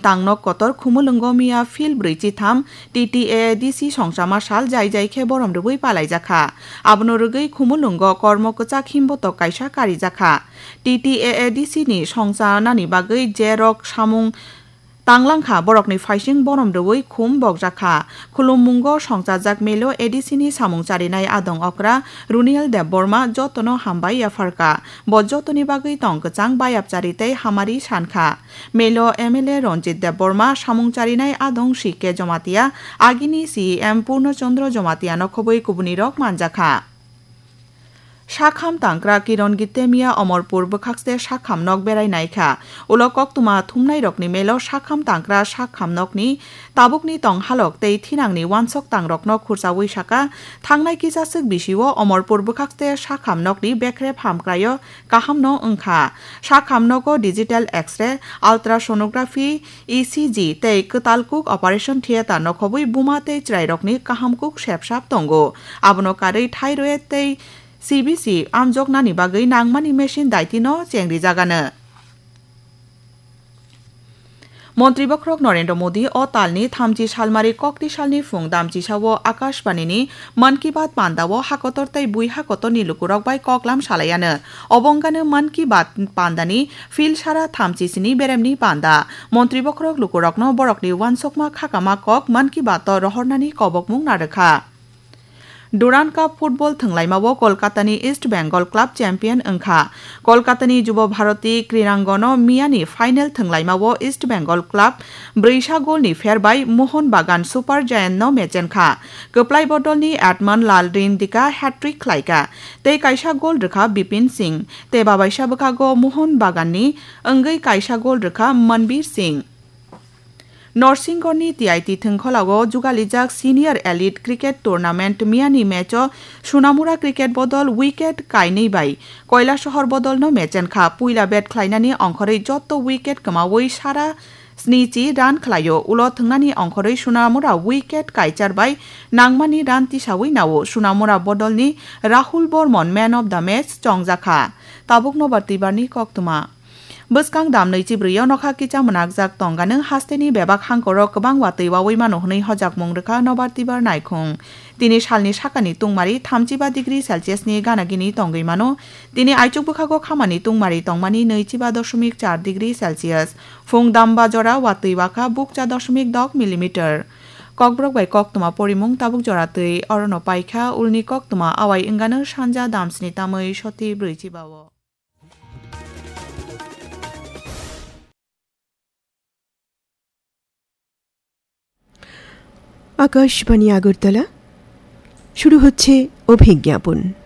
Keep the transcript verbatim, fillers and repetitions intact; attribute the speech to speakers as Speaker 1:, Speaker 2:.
Speaker 1: tangnok kotor khumulungo mia fil briji tham ttadc songsama sal jai jai khe borom rubui palai jakha abno rugui khumulungo kormo kchak himboto kaisa kari jakha ttadc ni songsanani bagui jerok samung tanglangkha borokni faising borom rubui khum bokjakha khulummungo songjajak melo edisini samung charinai adong okra runial debborma jotono hambai yafarka bojotoni bagui tongkchang bayap charitei hamari sankha melo mla Ranjit Debborma samung charinai adong sike jomatia agini cem Purnochandra jomatia nokhoboi kubuni rok manjakha Shakham tangkra kiron gitemia Omorpur bkhakste shakham nok berai naikha ulokok tuma thumnai rokni melo shakham tangkra shakham nokni tabukni tong halok tei thinangni wansok tangrok nok khursawi saka thangnai kisasuk bisio Omorpur bkhakste shakham nokni bekrep hamkrayo kahamno ongkha shakham noko digital x-ray ultrasonography ecg tei ktalkuk operation theater nokhobui buma tei chrai rokni kahamkuk sepsap tongo abono karei thyroid tei C B C amjoknani bagui nangmani machine daitino chengri jagano মন্ত্রী বক্রক নরেন্দ্র মোদী ও তালনি থামজি সালমারি কক্তি সালনি Phom Damji Sao আকাশবাণীনি মন কি বাত পান্দাও হাকতর তাই বুই হাকত নিলুকুরক by ককলাম সালায়ানো অবঙ্গানো মন কি Baat পান্দানি feel সারা থামজিসিনি বেরেমনি পান্দা মন্ত্রী বক্রক লুকুরকনো বরকনি ওয়ানসকমা খাকামা cock মন কি Baat রহরনানি কবকমুং নারখা Duran Cup Football Thunglaimawo Kolkatani East Bengal Club Champion Ongkha Kolkatani Jubo Bharati Krirangono Miani Final Thunglaimawo East Bengal Club Breisha Golni Fairby Mohon Bagan Super Giant no Mechenkha Koplai Bodolni Atman Laldrin Dika hat-trick Klaika Tei Kaisa Gol Rekha Bipin Singh Te Babaisha Bakago Mohon Baganni Ongai Kaisa Gol Rekha Manbir Singh নরসিংগড়নি TIT থংখলাও जुगालिजाक senior elite cricket tournament মিয়ানি match Sonamura cricket বদল wicket কাইनै by Kailashahar বদল no মেচেনখা পুইলা bet খ্লাইনানি অংখरै যত wicket কমাওই Sara স্নিচি run খ্লাयो উলো থংনানি অংখरै Sonamura wicket কাইচার by নাংমানি run তিসাওই now Sonamura বদলনি Rahul Barman man of the match চংজাখা Tabuk নবারতিবারনি কক্তমা Buskang dam neichi briyo nokha kicha monakjak tongano hasteni bebak hangkoro kwbang watui wawi mano hnoi hojak mongrekha nobartibar naikhung tini salni sakani tungmari thirty-five degree celsius ni ganagini tongoi mano tini aichuk bukhago khamani tungmari tongmani ninety-five point four degree celsius phung damba jora watui waka bukcha দশমিক দশ millimetre kokbrok bai koktuma porimung tabuk joratui orono paikha ulni koktuma awai ingano sanja damsni tamoi soti breichi bawo
Speaker 2: Akashvani Agartala শুরু হচ্ছে অভিজ্ঞাপন।